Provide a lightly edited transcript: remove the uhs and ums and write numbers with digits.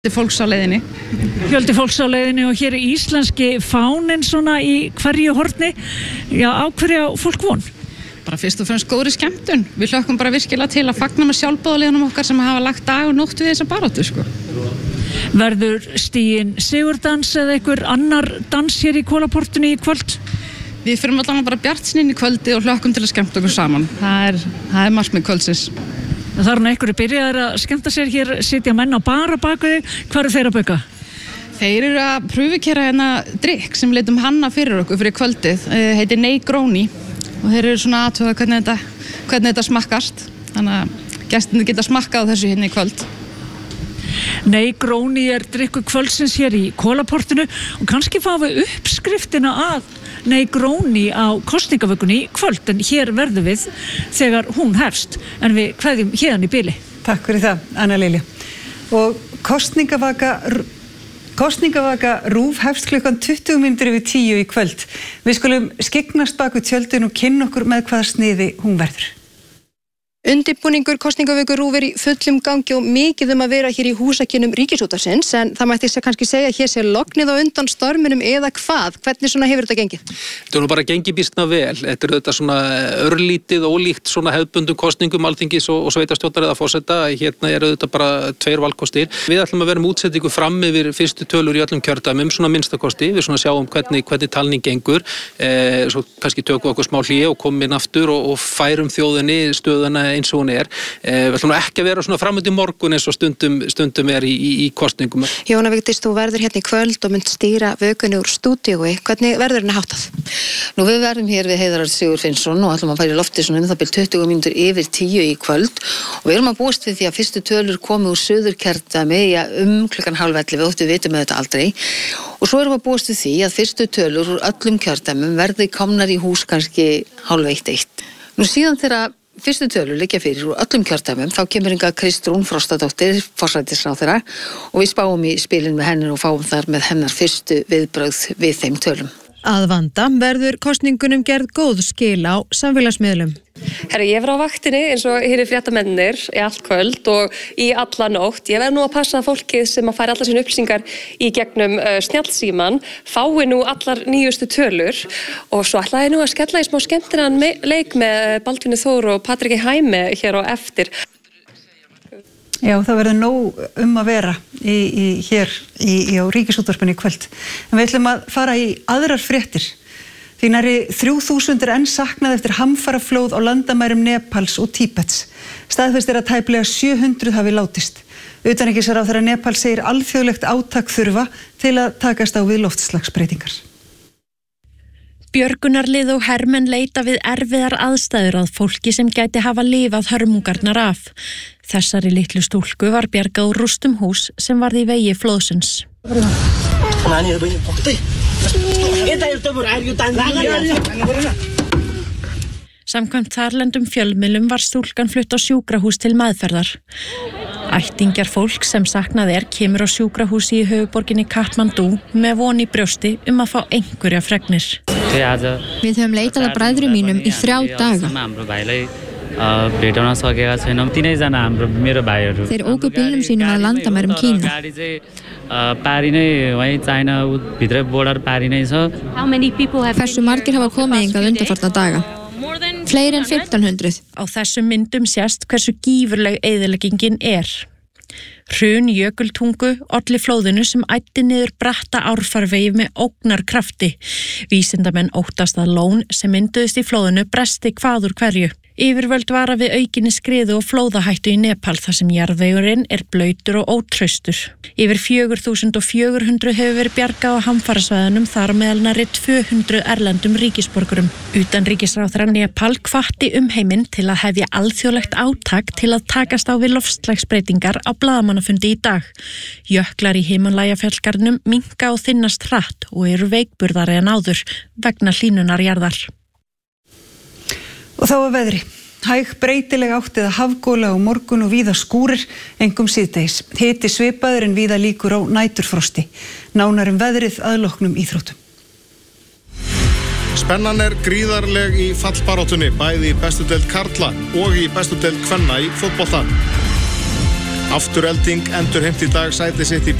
Fólks á leiðinni. Fjöldi fólks á leiðinni og hér er íslenski fáninn svona í hverju horni. Já, á hverju á fólk von? Bara fyrst og fremst góðri skemmtun. Við hlökkum bara virkilega til að fagna með sjálfboðaliðunum okkar sem hafa lagt dag og nótt við þessa baráttu, sko. Verður stiginn sigurdans eða einhver annar dans hér í Kolaportinu í kvöld? Við fyrir allan bara bjartsinn inn í kvöldi og hlökkum til að skemmta okkur saman. Það er markmið kvöldsins. Það er einhverju byrjaðar að skemmta sér hér, sitja menn á bara baku þig. Hvað eru þeir að bauka? Þeir eru að pröfukera hérna drykk sem leitum hanna fyrir okkur fyrir kvöldið. Heitir Negroni og þeir eru svona aðtuga hvernig þetta smakkast. Þannig að gestirnir geta smakkað á þessu hérna í kvöld. Negroni er drykkur kvöldsins hér í Kolaportinu og kannski fáum við uppskriftina að Negroni á kosningavökunni í kvöld, en hér verðum við þegar hún hefst, en við kveðjum héðan í bili. Takk fyrir það, Anna Lilja. Og kosningavaka RÚV hefst klukkan 20 mínútur yfir 10 í kvöld. Við skulum skyggnast baku tjöldin og kynna okkur með hvaða sniði hún verður. Undirbúningur kosningavöku RÚV er í fullum gangi og mikið að vera hér í húsakynnum Ríkisútvarpsins, en það mætti kannski segja að hér sé lognið á undan storminum eða hvað? Hvernig svona hefur þetta gengið? Þetta er nú bara gengið býsna vel. Þetta er þetta svona örlítið ólíkt svona hefðbundum kosningum Alþingis og sveitarstjórnar eða forseta. Hérna eru þetta bara 2 valkostir. Við ætlum að vera með útsetningu fram yfir fyrstu tölur í öllum kjördæmum, svona minnstakosti. Við svona sjáum hvernig talning gengur. Svo kannski tökum okkur smá hlé og komum inn aftur og færum þjóðinni stöðuna eins og hún er. Við ætlum ekki að vera svona framöndi morgun eins og stundum er í kosningum. Jóna Vigdís, þú verður hérna í kvöld og mynd stýra vökunni úr stúdíói. Hvernig verður hérna háttað? Nú, við verðum hér við Heiðar Örn Sigurfinnsson og ætlum að fara í lofti svona það byrja 20 mínútur yfir 10 í kvöld og við erum að búast við því að fyrstu tölur komi úr Suðurkjördæmi klukkan 10:30, við vitum þetta aldrei. Og svo erum við að búast við því að fyrstu tölur úr öllum kjördæmum verði komnar í hús kannski 12:30. Nú síðan þegar fyrstu tölur liggja fyrir úr öllum kjördæmum, þá kemur hingað Kristrún Frostadóttir, forsætisráðherra, og við spáum í spilin með hennar og fáum þar með hennar fyrstu viðbrögð við þeim tölum. Að vanda verður kosningunum gerð góð skil á samfélagsmiðlum. Herra, ég var á vaktinni eins og hér fréttamennir í allt kvöld og í alla nótt. Ég verð nú að passa að fólkið sem að færa allar sín upplýsingar í gegnum snjallsíman fái nú allar nýjustu tölur og svo ætlaði ég nú að skella í smá skemmtilegan leik með Baldvini Þór og Patriki Hæmi hér á eftir. Já, það verður nóg að vera hér á Ríkisútvarpinu í kvöld. En við ætlum að fara í aðrar fréttir. Því nærri 3000 enn saknað eftir hamfaraflóð á landamærum Nepals og Tíbets. Staðfest er að tæplega 700 hafi látist. Utanríkisráðherra Nepal segir alþjóðlegt átak þurfa til að takast á við loftslagsbreytingar. Björgunarlið og hermenn leita við erfiðar aðstæður að fólki sem gæti hafa lifað hörmungarnar af. Þessari litlu stúlku var bjargað úr rústum hús sem varð í vegi flóðsins. Samkvæmt þarlendum fjölmiðlum var stúlkan flutt á sjúkrahús til meðferðar. Ættingjar fólk sem saknað kemur á sjúkrahúsi í höfuborginni Kathmandu með von í brjósti að fá einhverja fregnir. Við höfum leitað að bræðrum mínum í 3 daga. Þeir óku bílnum sínum að landamærum Kína. Hversu margir hafa komið hingað undanfarna daga? Fleiri en 1500. Á þessum myndum sést hversu gífurleg eyðileggingin er. Hrun Jökultungu olli flóðinu sem æddi niður bratta árfarvegi með ógnarkrafti. Vísindamenn óttast að lón sem mynduðist í flóðinu bresti hvað úr hverju. Yfirvöld vara við aukinni skriðu og flóðahættu í Nepal þar sem jarðvegurinn er blautur og ótraustur. Yfir 4400 hefur verið bjargað á hamfarasvæðunum, þar meðal nærri 200 erlendum ríkisborgurum. Utanríkisráðherra Nepal hvatti heiminn til að hefja alþjóðlegt átak til að takast á við loftslagsbreytingar á blaðamannafundi í dag. Jöklar í Himalajafjallgarðinum minnka og þynnast hratt og eru veikburðari en áður vegna hlýnunar jarðar. Og þá að veðri. Hæg breytileg átt eða hafgóla á morgun og víða skúrir, einkum síðdegis. Hiti svipaður en víða líkur á næturfrosti. Nánar veðrið að loknum íþróttum. Spennan er gríðarleg í fallbaráttunni, bæði í bestu deild karla og í bestu deild kvenna í fótbolta. Afturelding endurheimt í dag sæti sitt í